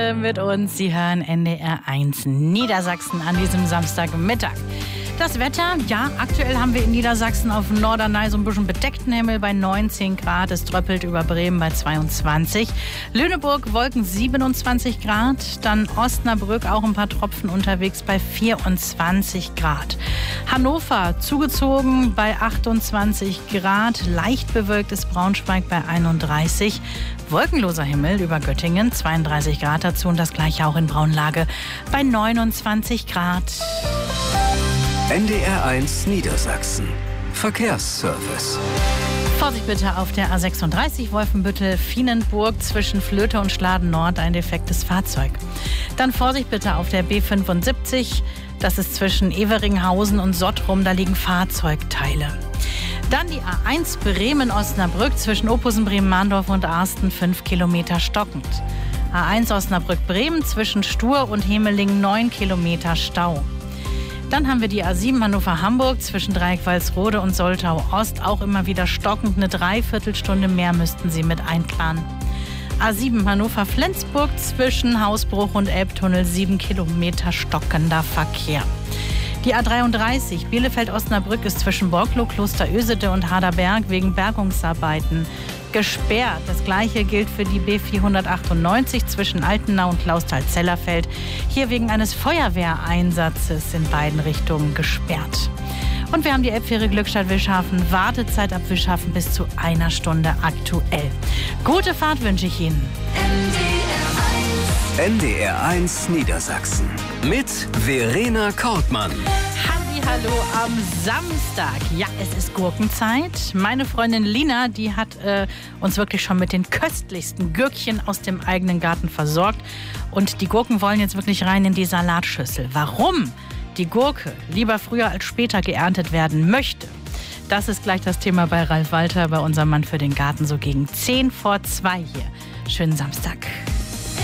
Mit uns. Sie hören NDR 1 Niedersachsen an diesem Samstagmittag. Das Wetter, ja, aktuell haben wir in Niedersachsen auf Norderney so ein bisschen bedeckten Himmel bei 19 Grad. Es tröppelt über Bremen bei 22. Lüneburg Wolken 27 Grad. Dann Osnabrück auch ein paar Tropfen unterwegs bei 24 Grad. Hannover zugezogen bei 28 Grad. Leicht bewölkt ist Braunschweig bei 31. Wolkenloser Himmel über Göttingen 32 Grad dazu und das gleiche auch in Braunlage bei 29 Grad. NDR 1 Niedersachsen. Verkehrsservice. Vorsicht bitte auf der A36 Wolfenbüttel-Vienenburg zwischen Flöte und Schladen Nord ein defektes Fahrzeug. Dann Vorsicht bitte auf der B75, das ist zwischen Everinghausen und Sottrum, da liegen Fahrzeugteile. Dann die A1 Bremen-Osnabrück zwischen Oppusen, Bremen-Mahndorf und Arsten 5 Kilometer stockend. A1 Osnabrück-Bremen zwischen Stur und Hemeling 9 Kilometer Stau. Dann haben wir die A7 Hannover-Hamburg zwischen Dreieck-Walsrode und Soltau-Ost. Auch immer wieder stockend, eine Dreiviertelstunde mehr müssten Sie mit einplanen. A7 Hannover-Flensburg zwischen Hausbruch und Elbtunnel 7 Kilometer stockender Verkehr. Die A33 Bielefeld-Osnabrück ist zwischen Borklow, Klosterösede und Harderberg wegen Bergungsarbeiten gesperrt. Das gleiche gilt für die B498 zwischen Altenau und Clausthal-Zellerfeld. Hier wegen eines Feuerwehreinsatzes in beiden Richtungen gesperrt. Und wir haben die Elbfähre Glückstadt-Wilschafen. Wartezeit ab Wilschafen bis zu 1 Stunde aktuell. Gute Fahrt wünsche ich Ihnen. NDR 1 Niedersachsen. Mit Verena Kortmann. Hallo am Samstag. Ja, es ist Gurkenzeit. Meine Freundin Lina, die hat uns wirklich schon mit den köstlichsten Gürkchen aus dem eigenen Garten versorgt. Und die Gurken wollen jetzt wirklich rein in die Salatschüssel. Warum die Gurke lieber früher als später geerntet werden möchte, das ist gleich das Thema bei Ralf Walter, bei unserem Mann für den Garten, so gegen 1:50 hier. Schönen Samstag.